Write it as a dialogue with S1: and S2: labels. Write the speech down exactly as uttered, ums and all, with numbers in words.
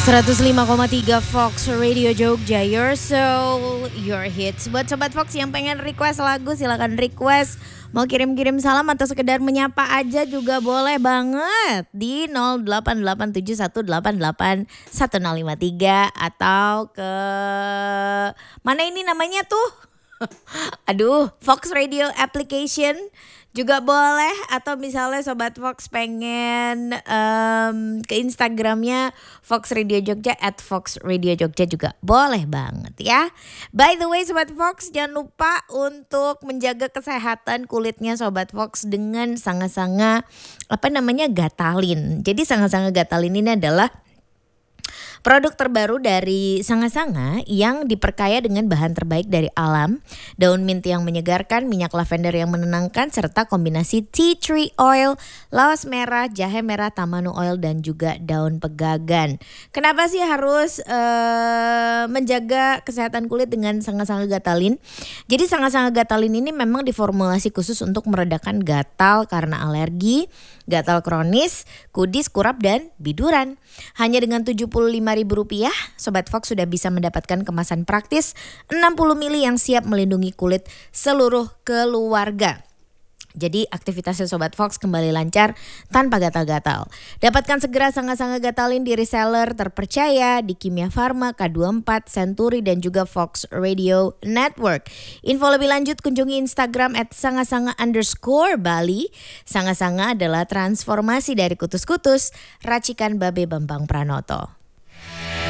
S1: seratus lima koma tiga Fox Radio Jogja, your soul, your hits. Buat Sobat Fox yang pengen request lagu, silakan request. Mau kirim-kirim salam atau sekedar menyapa aja juga boleh banget di nol delapan delapan tujuh satu delapan delapan satu nol lima tiga atau ke mana ini namanya tuh? Aduh, Fox Radio application juga boleh, atau misalnya Sobat Fox pengen um, ke Instagramnya Fox Radio Jogja at Fox Radio Jogja juga boleh banget ya. By the way Sobat Fox, jangan lupa untuk menjaga kesehatan kulitnya Sobat Fox dengan Sanga-Sanga apa namanya Gatalin. Jadi Sanga-Sanga Gatalin ini adalah produk terbaru dari Sanga-Sanga yang diperkaya dengan bahan terbaik dari alam, daun mint yang menyegarkan, minyak lavender yang menenangkan, serta kombinasi tea tree oil, laos merah, jahe merah, tamanu oil, dan juga daun pegagan. Kenapa sih harus uh, menjaga kesehatan kulit dengan Sanga-Sanga Gatalin? Jadi Sanga-Sanga Gatalin ini memang diformulasi khusus untuk meredakan gatal karena alergi, gatal kronis, kudis, kurap, dan biduran. Hanya dengan tujuh puluh lima ribu rupiah, Sobat Fox sudah bisa mendapatkan kemasan praktis enam puluh mili yang siap melindungi kulit seluruh keluarga. Jadi aktivitasnya Sobat Fox kembali lancar tanpa gatal-gatal. Dapatkan segera Sanga-Sanga Gatalin di reseller terpercaya di Kimia Farma, K dua puluh empat, Century, dan juga Fox Radio Network. Info lebih lanjut kunjungi Instagram at sangasanga underscore Bali. Sanga-Sanga adalah transformasi dari kutus-kutus racikan Babe Bambang Pranoto.